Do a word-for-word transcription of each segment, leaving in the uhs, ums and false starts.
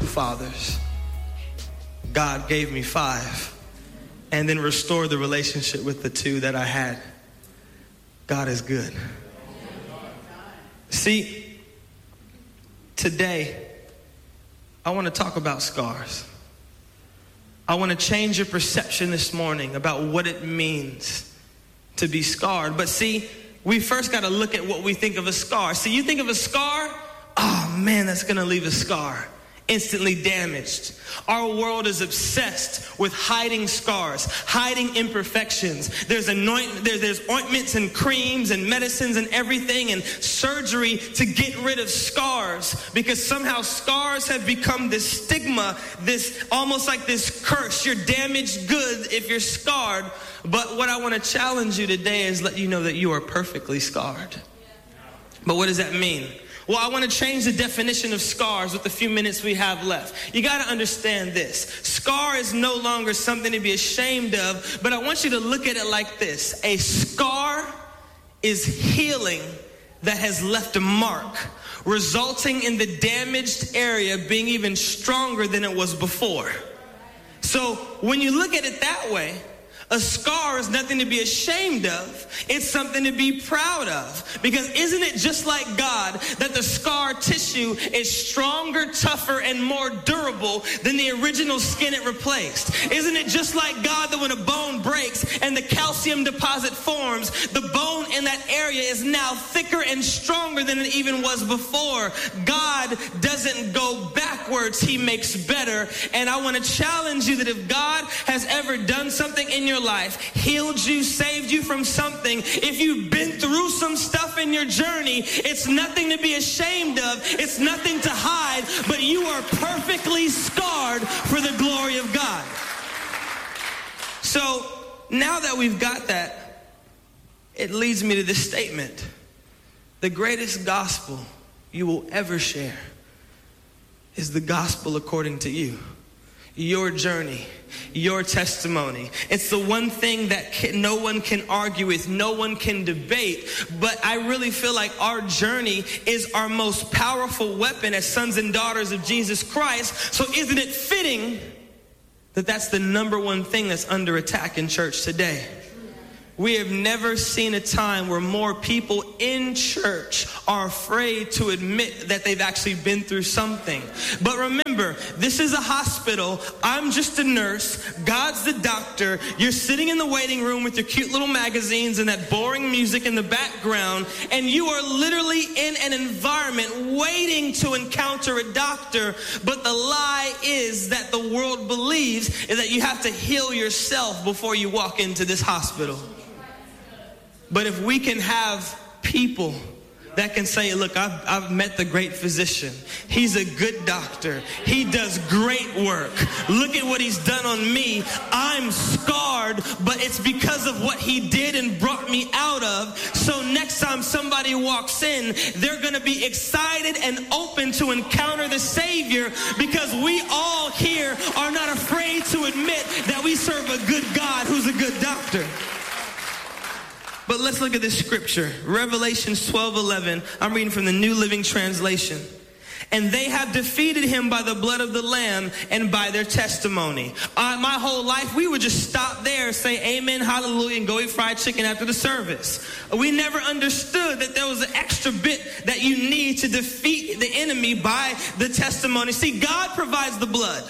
fathers. God gave me five, and then restored the relationship with the two that I had. God is good. See, today, I want to talk about scars. I want to change your perception this morning about what it means to be scarred. But see, we first got to look at what we think of a scar. See, you think of a scar, oh man, that's going to leave a scar. Instantly damaged. Our world is obsessed with hiding scars, hiding imperfections. There's anoint, there, there's ointments and creams and medicines and everything and surgery to get rid of scars, because somehow scars have become this stigma, this almost like this curse. You're damaged good if you're scarred. But what I want to challenge you today is let you know that you are perfectly scarred. But what does that mean? Well, I want to change the definition of scars with the few minutes we have left. You got to understand this. Scar is no longer something to be ashamed of, but I want you to look at it like this. A scar is healing that has left a mark, resulting in the damaged area being even stronger than it was before. So when you look at it that way, a scar is nothing to be ashamed of. It's something to be proud of. Because isn't it just like God that the scar tissue is stronger, tougher, and more durable than the original skin it replaced? Isn't it just like God that when a bone breaks and the calcium deposit forms, the bone in that area is now thicker and stronger than it even was before? God doesn't go backwards. He makes better. And I want to challenge you that if God has ever done something in your life, healed you, saved you from something, if you've been through some stuff in your journey, it's nothing to be ashamed of. It's nothing to hide, but you are perfectly scarred for the glory of God. So now that we've got that, it leads me to this statement. The greatest gospel you will ever share is the gospel according to you. Your journey, your testimony. It's the one thing that can, no one can argue with, no one can debate. But I really feel like our journey is our most powerful weapon as sons and daughters of Jesus Christ. So isn't it fitting that that's the number one thing that's under attack in church today? We have never seen a time where more people in church are afraid to admit that they've actually been through something. But remember, this is a hospital. I'm just a nurse. God's the doctor. You're sitting in the waiting room with your cute little magazines and that boring music in the background, and you are literally in an environment waiting to encounter a doctor. But the lie is that the world believes is that you have to heal yourself before you walk into this hospital. But if we can have people that can say, look, I've, I've met the great physician. He's a good doctor. He does great work. Look at what he's done on me. I'm scarred, but it's because of what he did and brought me out of. So next time somebody walks in, they're going to be excited and open to encounter the Savior, because we all here are not afraid to admit that we serve a good God who's a good doctor. But let's look at this scripture. Revelation twelve eleven. I'm reading from the New Living Translation. And they have defeated him by the blood of the Lamb and by their testimony. Uh, my whole life, we would just stop there, say amen, hallelujah, and go eat fried chicken after the service. We never understood that there was an extra bit that you need to defeat the enemy by the testimony. See, God provides the blood.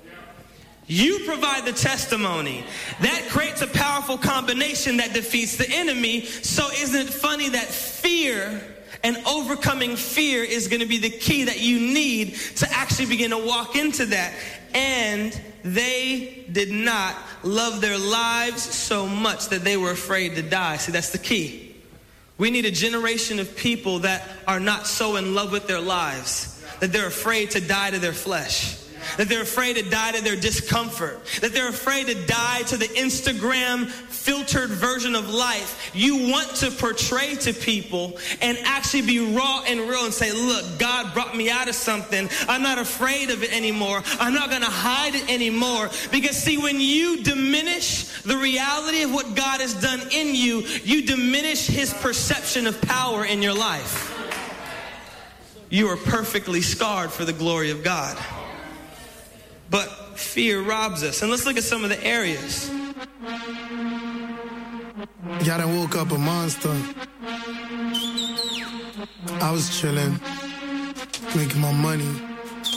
You provide the testimony. That creates a powerful combination that defeats the enemy. So isn't it funny that fear and overcoming fear is going to be the key that you need to actually begin to walk into that? And they did not love their lives so much that they were afraid to die. See, that's the key. We need a generation of people that are not so in love with their lives that they're afraid to die to their flesh. That they're afraid to die to their discomfort. That they're afraid to die to the Instagram filtered version of life. You want to portray to people and actually be raw and real and say, look, God brought me out of something. I'm not afraid of it anymore. I'm not going to hide it anymore. Because see, when you diminish the reality of what God has done in you, you diminish his perception of power in your life. You are perfectly scarred for the glory of God. fear robs us. And let's look at some of the areas. Y'all done woke up a monster. I was chilling, making my money.